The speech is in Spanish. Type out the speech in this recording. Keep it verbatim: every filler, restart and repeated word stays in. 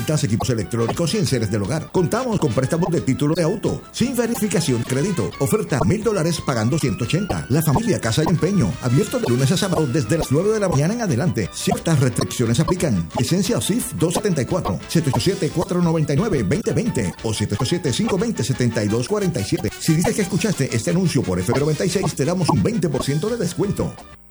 ventas, equipos electrónicos y enseres del hogar. Contamos con préstamos de título de auto, sin verificación de crédito. Oferta mil dólares pagando ciento ochenta. La familia Casa y Empeño, abierto de lunes a sábado desde las nueve de la mañana en adelante. Ciertas restricciones aplican. Licencia O S I F doscientos setenta y cuatro, siete ocho siete, cuatro nueve nueve, dos cero dos cero o siete ocho siete, cinco dos cero, siete dos cuatro siete. Si dices que escuchaste este anuncio por F M noventa y seis, te damos un veinte por ciento de descuento.